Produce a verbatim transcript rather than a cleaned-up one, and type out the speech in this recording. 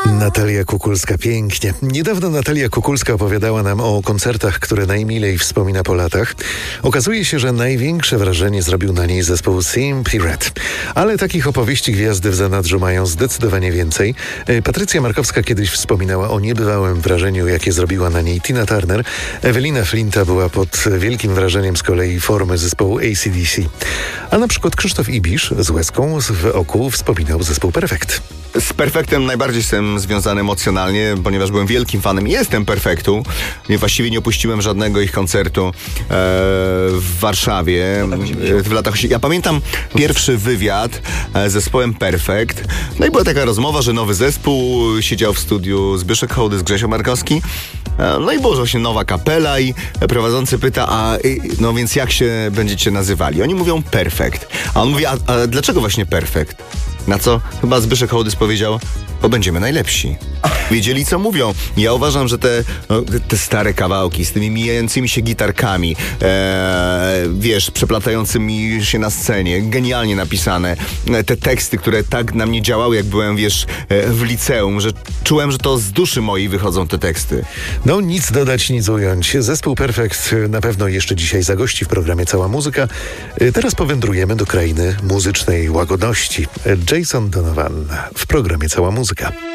Natalia Kukulska, pięknie. Niedawno Natalia Kukulska opowiadała nam o koncertach, które najmilej wspomina po latach. Okazuje się, że największe wrażenie zrobił na niej zespół Simply Red. Ale takich opowieści gwiazdy w zanadrzu mają zdecydowanie więcej. Patrycja Markowska kiedyś wspominała o niebywałym wrażeniu, jakie zrobiła na niej Tina Turner. Ewelina Flinta była pod wielkim wrażeniem z kolei formy zespołu A C D C. A na przykład Krzysztof Ibisz z łezką w oku wspominał zespół Perfekt. Z Perfektem najbardziej jestem związany emocjonalnie, ponieważ byłem wielkim fanem i jestem Perfektu. Właściwie nie opuściłem żadnego ich koncertu e, w Warszawie w latach osiemdziesiątych. Ja pamiętam pierwszy wywiad z zespołem Perfekt. No i była taka rozmowa, że nowy zespół, siedział w studiu Zbyszek Hołdys, Grzesio Markowski. No i było właśnie nowa kapela i prowadzący pyta, a no więc jak się będziecie nazywali? Oni mówią Perfekt. A on mówi, a, a dlaczego właśnie Perfekt? Na co chyba Zbyszek Hołdys powiedział, bo będziemy najlepsi. Wiedzieli, co mówią. Ja uważam, że te, no, te stare kawałki z tymi mijającymi się gitarkami, e, wiesz, przeplatającymi się na scenie, genialnie napisane. Te teksty, które tak na mnie działały, jak byłem, wiesz, w liceum, że czułem, że to z duszy mojej wychodzą te teksty. No nic dodać, nic ująć. Zespół Perfekt na pewno jeszcze dzisiaj zagości w programie Cała Muzyka. Teraz powędrujemy do krainy muzycznej łagodności. Jason Donovan w programie Cała Muzyka.